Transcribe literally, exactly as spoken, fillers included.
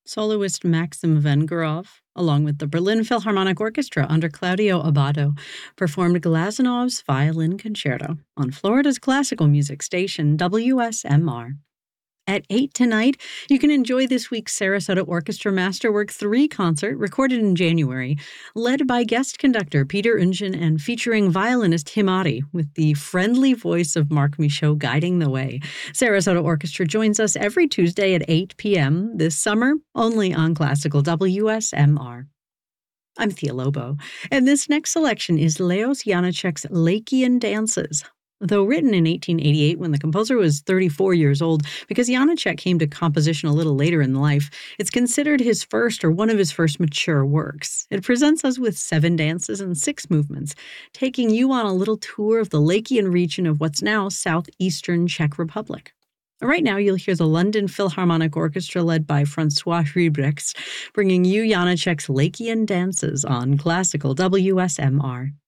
Soloist Maxim Vengerov, along with the Berlin Philharmonic Orchestra under Claudio Abbado, performed Glasenov's Violin Concerto on Florida's classical music station W S M R. At eight tonight, you can enjoy this week's Sarasota Orchestra Masterwork three concert, recorded in January, led by guest conductor Peter Unchen and featuring violinist Himari, with the friendly voice of Mark Michaud guiding the way. Sarasota Orchestra joins us every Tuesday at eight p.m. this summer, only on classical W S M R. I'm Thea Lobo, and this next selection is Leos Janáček's Lakian Dances. Though written in eighteen eighty-eight when the composer was thirty-four years old, because Janáček came to composition a little later in life, it's considered his first or one of his first mature works. It presents us with seven dances and six movements, taking you on a little tour of the Lakian region of what's now southeastern Czech Republic. Right now, you'll hear the London Philharmonic Orchestra led by Francois Huybrechts, bringing you Janáček's Lakian Dances on classical W S M R.